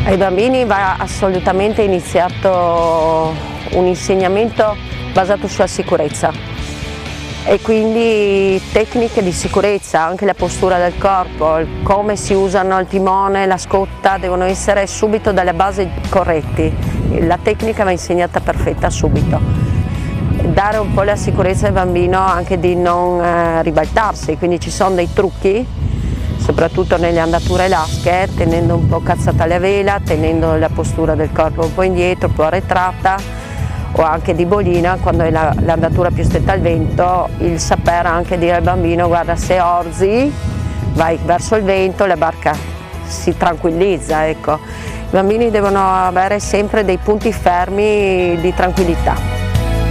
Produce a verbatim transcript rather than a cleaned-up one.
Ai bambini va assolutamente iniziato un insegnamento basato sulla sicurezza e quindi tecniche di sicurezza, anche la postura del corpo, come si usano il timone, la scotta, devono essere subito dalle basi corretti. La tecnica va insegnata perfetta subito. Dare un po' la sicurezza al bambino anche di non eh, ribaltarsi, quindi ci sono dei trucchi, soprattutto nelle andature lasche, tenendo un po' cazzata la vela, tenendo la postura del corpo un po' indietro, un po' arretrata, o anche di bolina quando è l'andatura più stretta al vento, il sapere anche dire al bambino: guarda, se orzi vai verso il vento, la barca si tranquillizza, ecco. I bambini devono avere sempre dei punti fermi di tranquillità.